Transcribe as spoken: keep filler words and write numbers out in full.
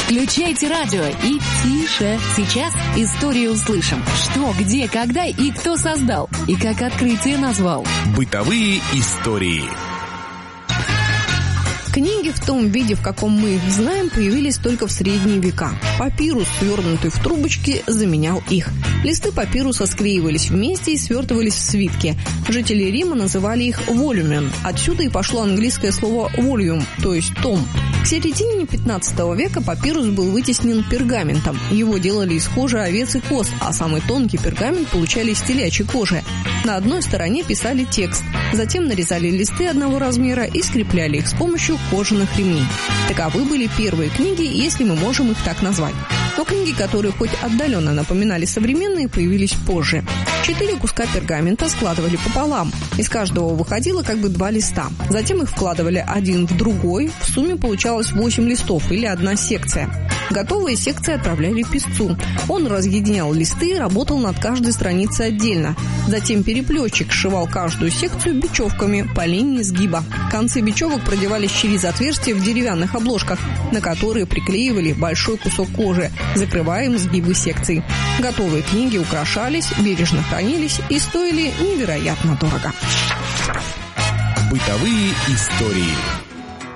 Включайте радио и тише. Сейчас историю услышим. Что, где, когда и кто создал. И как открытие назвал. Бытовые истории. Книги в том виде, в каком мы их знаем, появились только в средние века. Папирус, свернутый в трубочки, заменял их. Листы папируса склеивались вместе и свертывались в свитки. Жители Рима называли их волюмен. Отсюда и пошло английское слово volume, то есть том. К середине пятнадцатого века папирус был вытеснен пергаментом. Его делали из кожи овец и коз, а самый тонкий пергамент получали из телячьей кожи. На одной стороне писали текст, затем нарезали листы одного размера и скрепляли их с помощью кожаных ремней. Таковы были первые книги, если мы можем их так назвать. Но книги, которые хоть отдаленно напоминали современные, появились позже. Четыре куска пергамента складывали пополам. Из каждого выходило как бы два листа. Затем их вкладывали один в другой. В сумме получалось восемь листов или одна секция. Готовые секции отправляли писцу. Он разъединял листы и работал над каждой страницей отдельно. Затем переплетчик сшивал каждую секцию бечевками по линии сгиба. Концы бечевок продевались через отверстия в деревянных обложках, на которые приклеивали большой кусок кожи, закрывая им сгибы секций. Готовые книги украшались, бережно хранились и стоили невероятно дорого. Бытовые истории.